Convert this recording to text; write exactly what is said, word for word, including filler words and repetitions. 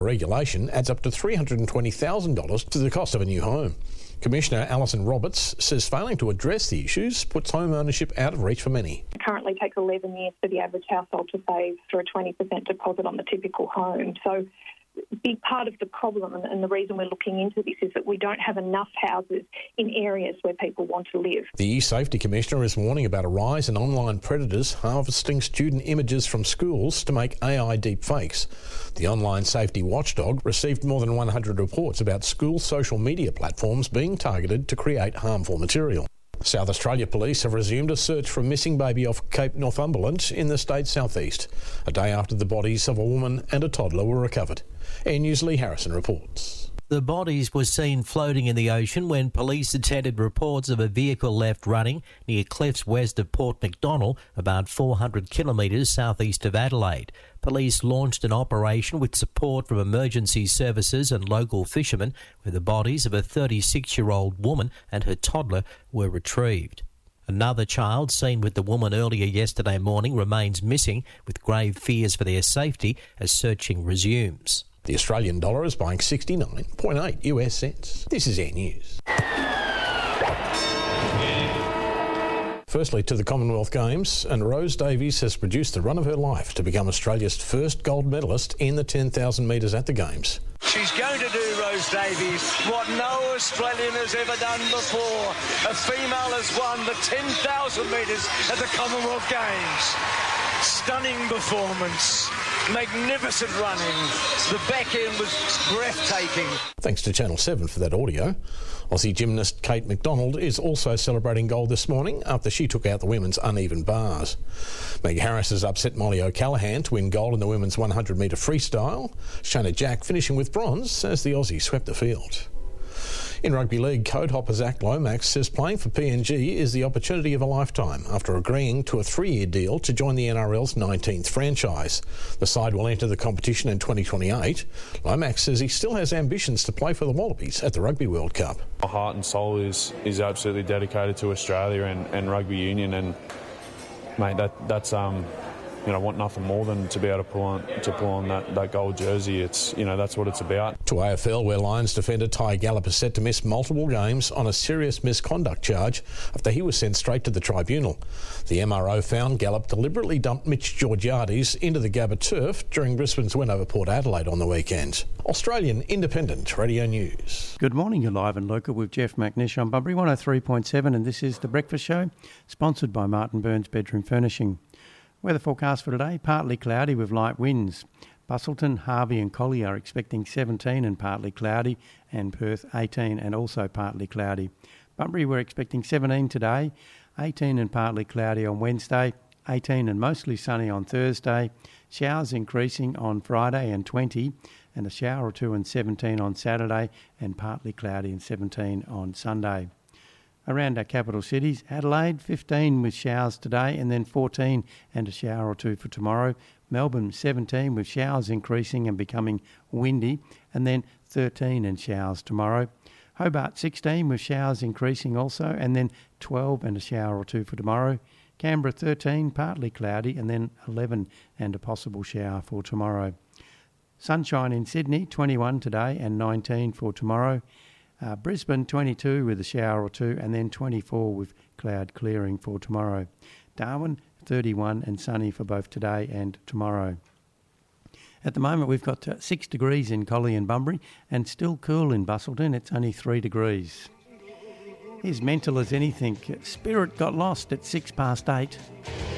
Regulation adds up to three hundred twenty thousand dollars to the cost of a new home. Commissioner Alison Roberts says failing to address the issues puts home ownership out of reach for many. It currently takes eleven years for the average household to save for a twenty percent deposit on the typical home. So a big part of the problem and the reason we're looking into this is that we don't have enough houses in areas where people want to live. The E-Safety Commissioner is warning about a rise in online predators harvesting student images from schools to make A I deepfakes. The online safety watchdog received more than one hundred reports about school social media platforms being targeted to create harmful material. South Australia Police have resumed a search for a missing baby off Cape Northumberland in the state's southeast, a day after the bodies of a woman and a toddler were recovered. Air News' Lee Harrison reports. The bodies were seen floating in the ocean when police attended reports of a vehicle left running near cliffs west of Port Macdonnell, about four hundred kilometres southeast of Adelaide. Police launched an operation with support from emergency services and local fishermen, where the bodies of a thirty-six-year-old woman and her toddler were retrieved. Another child seen with the woman earlier yesterday morning remains missing, with grave fears for their safety as searching resumes. The Australian dollar is buying sixty-nine point eight U S cents. This is Air News. Firstly, to the Commonwealth Games, and Rose Davies has produced the run of her life to become Australia's first gold medalist in the ten thousand metres at the Games. She's going to do, Rose Davies, what no Australian has ever done before. A female has won the ten thousand metres at the Commonwealth Games. Stunning performance. Magnificent running. The back end was breathtaking. Thanks to Channel seven for that audio. Aussie gymnast Kate McDonald is also celebrating gold this morning after she took out the women's uneven bars. Meg Harris has upset Molly O'Callaghan to win gold in the women's one hundred metre freestyle. Shana Jack finishing with bronze as the Aussie swept the field. In rugby league, code hopper Zach Lomax says playing for P N G is the opportunity of a lifetime after agreeing to a three-year deal to join the N R L's nineteenth franchise. The side will enter the competition in twenty twenty-eight. Lomax says he still has ambitions to play for the Wallabies at the Rugby World Cup. My heart and soul is is absolutely dedicated to Australia and, and rugby union, and mate, that that's um. You know, I want nothing more than to be able to pull on to pull on that, that gold jersey. It's you know that's what it's about. To A F L, where Lions defender Ty Gallup is set to miss multiple games on a serious misconduct charge after he was sent straight to the tribunal. The M R O found Gallup deliberately dumped Mitch Georgiades into the Gabba turf during Brisbane's win over Port Adelaide on the weekend. Australian Independent Radio News. Good morning, you're live in Luca with Jeff McNish on Bunbury one oh three point seven, and this is The Breakfast Show, sponsored by Martin Burns Bedroom Furnishing. Weather forecast for today, partly cloudy with light winds. Busselton, Harvey and Collie are expecting seventeen and partly cloudy, and Perth eighteen and also partly cloudy. Bunbury we're expecting seventeen today, eighteen and partly cloudy on Wednesday, eighteen and mostly sunny on Thursday, showers increasing on Friday and twenty, and a shower or two and seventeen on Saturday, and partly cloudy and seventeen on Sunday. Around our capital cities, Adelaide, fifteen with showers today and then fourteen and a shower or two for tomorrow. Melbourne, seventeen with showers increasing and becoming windy, and then thirteen and showers tomorrow. Hobart, sixteen with showers increasing also, and then twelve and a shower or two for tomorrow. Canberra, thirteen, partly cloudy, and then eleven and a possible shower for tomorrow. Sunshine in Sydney, twenty-one today and nineteen for tomorrow. Uh, Brisbane, twenty-two with a shower or two, and then twenty-four with cloud clearing for tomorrow. Darwin, thirty-one and sunny for both today and tomorrow. At the moment, we've got uh, six degrees in Collie and Bunbury, and still cool in Busselton. It's only three degrees. Here's Mental as Anything. Spirit got lost at six past eight.